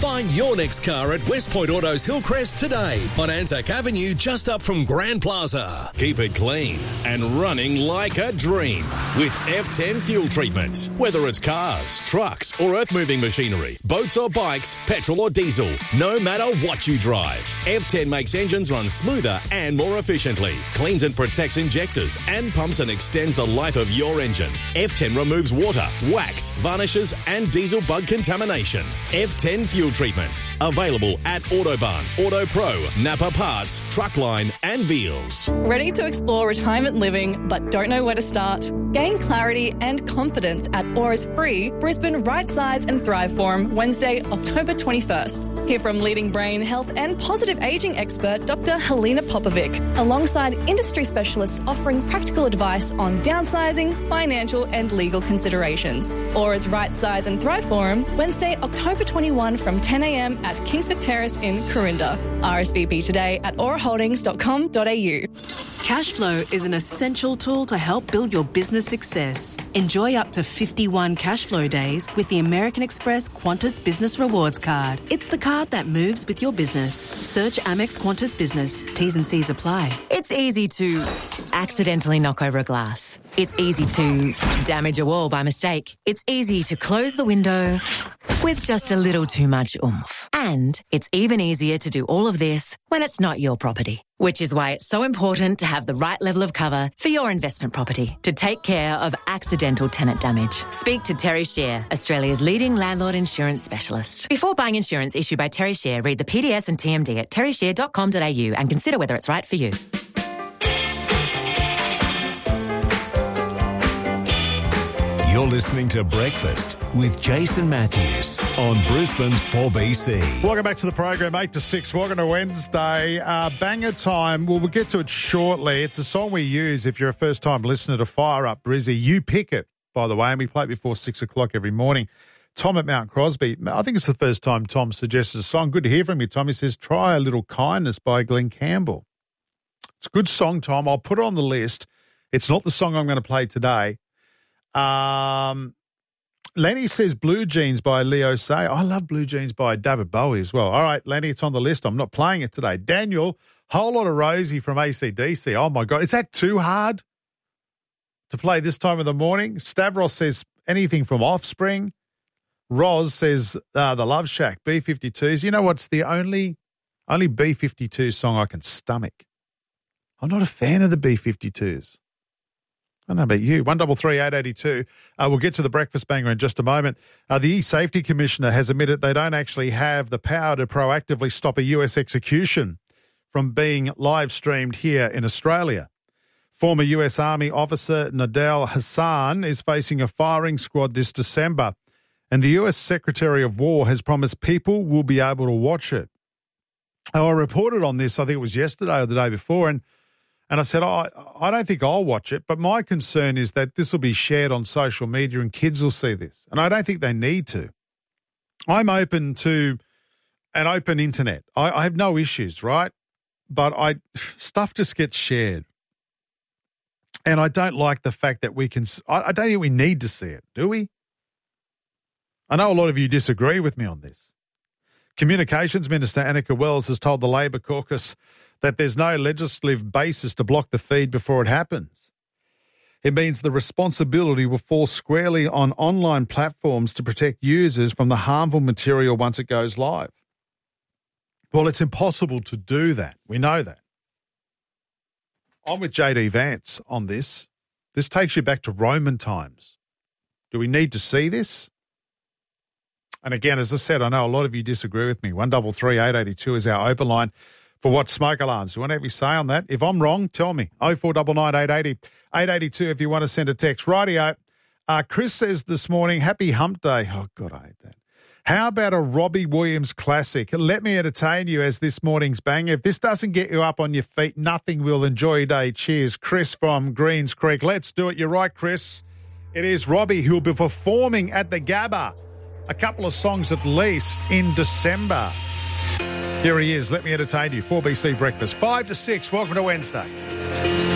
Find your next car at West Point Autos Hillcrest today on Anzac Avenue, just up from Grand Plaza. Keep it clean and running like a dream with F10 fuel treatment. Whether it's cars, trucks or earth-moving machinery, boats or bikes, petrol or diesel, no matter what you drive, F10 makes engines run smoother and more efficiently, cleans and protects injectors and pumps and extends the life of your engine. F10 removes water, wax, varnishes and diesel bug contamination. F10 fuel treatment. Available at Autobarn, Auto Pro, Napa Parts, Truckline and Veals. Ready to explore retirement living but don't know where to start? Gain clarity and confidence at Aura's free Brisbane Right Size and Thrive Forum, Wednesday, October 21st. Hear from leading brain health and positive ageing expert Dr. Helena Popovic, alongside industry specialists offering practical advice on downsizing, financial and legal considerations. Aura's Right Size and Thrive Forum, Wednesday, October 21 from 10 a.m. at Kingsford Terrace in Corinda. RSVP today at auraholdings.com.au. Cashflow is an essential tool to help build your business success. Enjoy up to 51 Cashflow days with the American Express Qantas Business Rewards Card. It's the card that moves with your business. Search Amex Qantas Business. T's and C's apply. It's easy to accidentally knock over a glass. It's easy to damage a wall by mistake. It's easy to close the window with just a little too much oomph. And it's even easier to do all of this when it's not your property. Which is why it's so important to have the right level of cover for your investment property to take care of accidental tenant damage. Speak to Terry Shear, Australia's leading landlord insurance specialist. Before buying insurance issued by Terry Shear, read the PDS and TMD at terryshear.com.au and consider whether it's right for you. You're listening to Breakfast with Jason Matthews on Brisbane 4BC. Welcome back to the program, 8 to 6. Welcome to Wednesday. Banger time. Well, we'll get to it shortly. It's a song we use if you're a first-time listener to fire up Brizzy. You pick it, by the way, and we play it before 6 o'clock every morning. Tom at Mount Crosby. I think it's the first time Tom suggests a song. Good to hear from you, Tom. He says, Try a Little Kindness by Glenn Campbell. It's a good song, Tom. I'll put it on the list. It's not the song I'm going to play today. Lenny says Blue Jeans by Leo Say. I love Blue Jeans by David Bowie as well. All right, Lenny, it's on the list. I'm not playing it today. Daniel, Whole Lot of Rosie from AC/DC. Oh, my God. Is that too hard to play this time of the morning? Stavros says anything from Offspring. Roz says The Love Shack, B-52s. You know what's the only B-52 song I can stomach? I'm not a fan of the B-52s. I don't know about you. 133-882. We'll get to the breakfast banger in just a moment. The E-Safety Commissioner has admitted they don't actually have the power to proactively stop a US execution from being live streamed here in Australia. Former US Army officer Nadal Hassan is facing a firing squad this December, and the US Secretary of War has promised people will be able to watch it. I reported on this, I think it was yesterday or the day before, and I said, I don't think I'll watch it, but my concern is that this will be shared on social media and kids will see this. And I don't think they need to. I'm open to an open internet. I have no issues, right? But stuff just gets shared. And I don't like the fact that I don't think we need to see it, do we? I know a lot of you disagree with me on this. Communications Minister Annika Wells has told the Labor caucus that there's no legislative basis to block the feed before it happens. It means the responsibility will fall squarely on online platforms to protect users from the harmful material once it goes live. Well, it's impossible to do that. We know that. I'm with JD Vance on this. This takes you back to Roman times. Do we need to see this? And again, as I said, I know a lot of you disagree with me. 133-882 is our open line for what smoke alarms. You want to have your say on that? If I'm wrong, tell me. 0499 882 if you want to send a text. Rightio. Chris says this morning, happy hump day. Oh, God, I hate that. How about a Robbie Williams classic? Let me entertain you as this morning's banger. If this doesn't get you up on your feet, nothing will. Enjoy your day. Cheers. Chris from Greens Creek. Let's do it. You're right, Chris. It is Robbie who'll be performing at the Gabba. A couple of songs at least in December. Here he is. Let me entertain you. 4BC Breakfast. 5 to 6. Welcome to Wednesday.